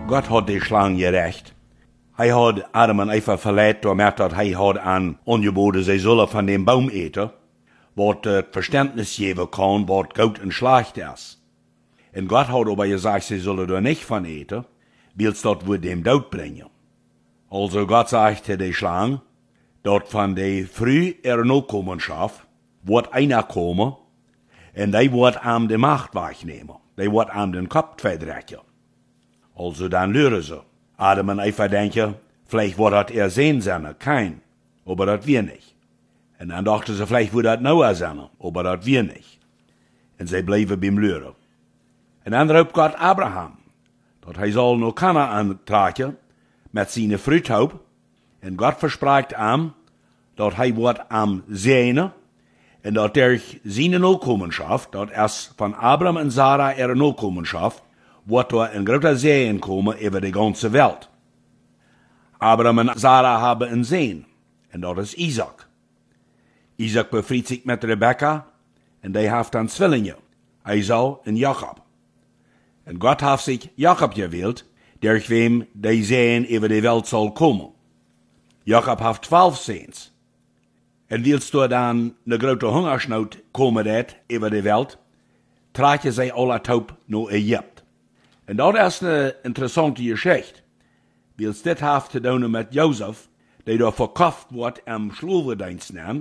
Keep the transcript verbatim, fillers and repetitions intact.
Gott hat die Schlange gerecht. Hij had Adam en Eva verleidt doordat dat hij had aan ongeboden, zij zullen van dem Baum eten, wat het Verständnis geven kan, wat goed en slecht is. En Gott had aber gesagt, zij zullen er nicht van eten, wils dat wordt dem dood brengen. Also Gott sagte die Schlange, dat van de früh er Nachkommenschaft wordt einer komen, en die wordt aan de macht wegnemen. Die wordt aan den Kopf verdrekken. Also dan leren ze. Adam en Eva denken, vielleicht wordt dat er zijn zijn, kein, aber dat wir nicht. En dan dachten ze, vielleicht wordt dat Noah zijn, aber dat wir nicht. En zij bleven beim leren. En dan roept Gott Abraham, dat hij zal nog Kanaan trekken met zijn fruithoop. En God verspreekt hem, dat hij wordt am zijne, en dat er zijn Nachkommenschaft, dat is van Abraham en Sarah er Nachkommenschaft, wordt er een grote Seen komen over de ganze Welt. Abraham en Sarah hebben een zoon, en dat is Isaac. Isaac bevriet zich met Rebecca, en die heeft dan zwillingen, Esau en Jacob. En God heeft zich Jacob gewild, durch wem die Seen over de Welt zal komen. Jacob heeft twaalf zoons. En wilst du dan een grote hongersnood komen dat over de Welt, trage je zij alle taub naar Egypte. En dat is een interessante geschichte. Wils dit heeft te doen met Jozef, die daar verkocht wordt am Slavendienst.